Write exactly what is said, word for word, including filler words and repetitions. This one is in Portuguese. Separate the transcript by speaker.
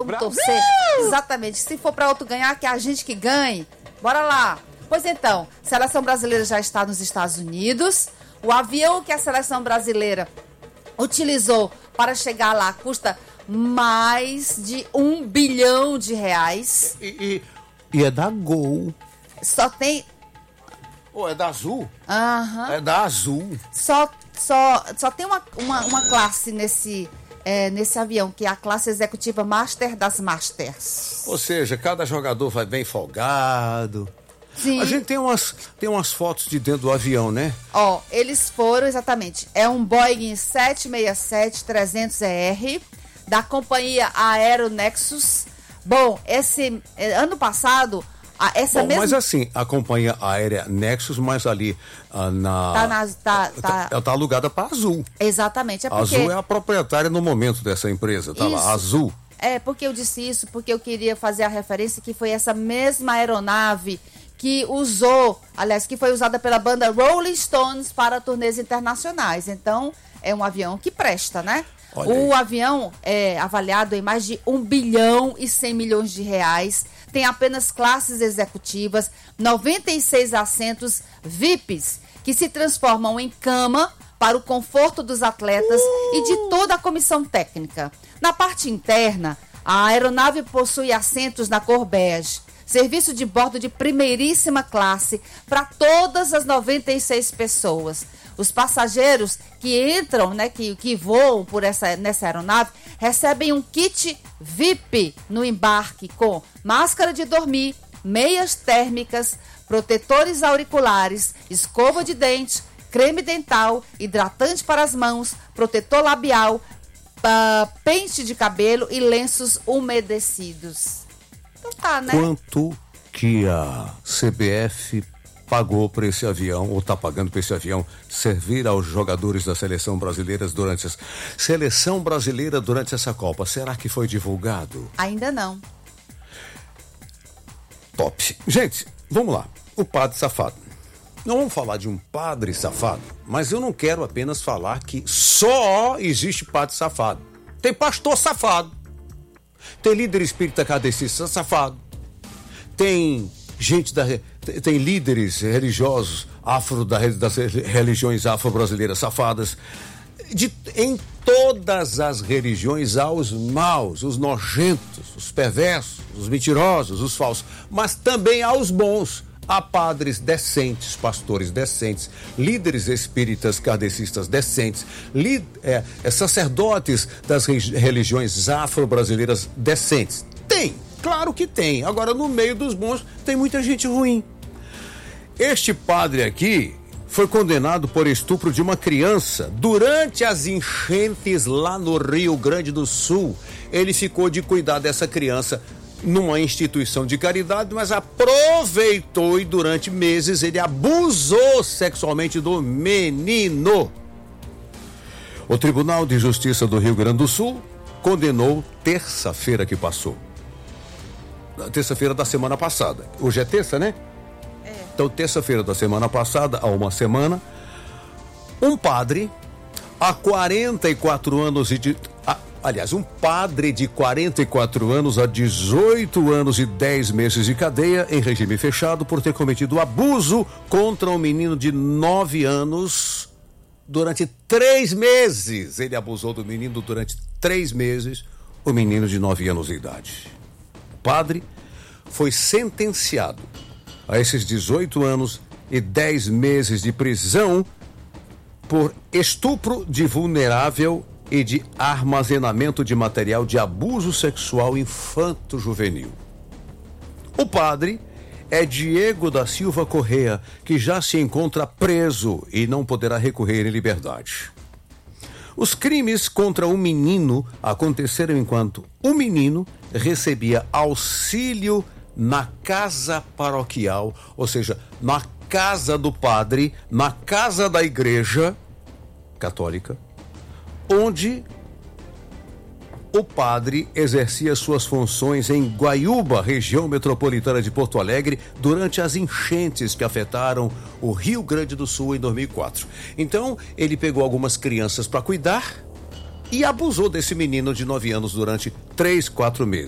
Speaker 1: Vamos torcer. Exatamente. Se for para outro ganhar, que é a gente que ganhe. Bora lá. Pois então, a seleção brasileira já está nos Estados Unidos. O avião que a seleção brasileira utilizou para chegar lá custa mais de um bilhão de reais.
Speaker 2: E, e, e é da Gol.
Speaker 1: Só tem...
Speaker 2: Pô, é da Azul?
Speaker 1: Aham.
Speaker 2: É da Azul.
Speaker 1: Só, só, só tem uma, uma, uma classe nesse... É, nesse avião, que é a classe executiva Master das Masters.
Speaker 2: Ou seja, cada jogador vai bem folgado.
Speaker 1: Sim.
Speaker 2: A gente tem umas, tem umas fotos de dentro do avião, né?
Speaker 1: Ó, eles foram, exatamente, é um Boeing sete seis sete trezentos E R, da companhia Aeronexus. Bom, esse ano passado... Ah, essa
Speaker 2: Bom,
Speaker 1: mesma...
Speaker 2: mas assim, a companhia aérea Nexus, mas ali ah, na...
Speaker 1: Tá na... Tá, tá...
Speaker 2: Ela tá alugada para Azul.
Speaker 1: Exatamente, é
Speaker 2: A
Speaker 1: porque...
Speaker 2: Azul é a proprietária no momento dessa empresa, tá
Speaker 1: Isso.
Speaker 2: lá, Azul.
Speaker 1: É, porque eu disse isso, porque eu queria fazer a referência que foi essa mesma aeronave que usou, aliás, que foi usada pela banda Rolling Stones para turnês internacionais. Então, é um avião que presta, né?
Speaker 2: Olha
Speaker 1: o
Speaker 2: aí.
Speaker 1: avião é avaliado em mais de um bilhão e cem milhões de reais. Tem apenas classes executivas, noventa e seis assentos V I Ps, que se transformam em cama para o conforto dos atletas uh! e de toda a comissão técnica. Na parte interna, a aeronave possui assentos na cor bege, serviço de bordo de primeiríssima classe para todas as noventa e seis pessoas. Os passageiros que entram, né, que, que voam por essa, nessa aeronave, recebem um kit V I P no embarque com máscara de dormir, meias térmicas, protetores auriculares, escova de dente, creme dental, hidratante para as mãos, protetor labial, uh, pente de cabelo e lenços umedecidos. Então tá, né?
Speaker 2: Quanto que a C B F pagou para esse avião, ou está pagando para esse avião, servir aos jogadores da seleção brasileira durante essa... Seleção brasileira durante essa Copa? Será que foi divulgado?
Speaker 1: Ainda não.
Speaker 2: Top. Gente, vamos lá. O padre safado. Não vamos falar de um padre safado, mas eu não quero apenas falar que só existe padre safado. Tem pastor safado. Tem líder espírita kardecista safado. Tem gente da... Tem líderes religiosos afro, das religiões afro-brasileiras safadas. De, em todas as religiões há os maus, os nojentos, os perversos, os mentirosos, os falsos. Mas também há os bons. Há padres decentes, pastores decentes, líderes espíritas kardecistas decentes, li, é, é, sacerdotes das religiões afro-brasileiras decentes. Tem, claro que tem. Agora, no meio dos bons, tem muita gente ruim. Este padre aqui foi condenado por estupro de uma criança durante as enchentes lá no Rio Grande do Sul. Ele ficou de cuidar dessa criança numa instituição de caridade, mas aproveitou e durante meses ele abusou sexualmente do menino. O Tribunal de Justiça do Rio Grande do Sul condenou terça-feira que passou. Terça-feira da semana passada. Hoje é terça, né? Então, terça-feira da semana passada, há uma semana, um padre, há quarenta e quatro anos e de... Ah, aliás, um padre de quarenta e quatro anos a dezoito anos e dez meses de cadeia em regime fechado por ter cometido abuso contra um menino de nove anos durante três meses. Ele abusou do menino durante três meses, o menino de nove anos de idade. O padre foi sentenciado a esses dezoito anos e dez meses de prisão por estupro de vulnerável e de armazenamento de material de abuso sexual infanto-juvenil. O padre é Diego da Silva Correa, que já se encontra preso e não poderá recorrer em liberdade. Os crimes contra o menino aconteceram enquanto o menino recebia auxílio na casa paroquial, ou seja, na casa do padre, na casa da igreja católica, onde o padre exercia suas funções em Guaiúba, região metropolitana de Porto Alegre, durante as enchentes que afetaram o Rio Grande do Sul em dois mil e quatro. Então, ele pegou algumas crianças para cuidar e abusou desse menino de nove anos durante três, quatro meses.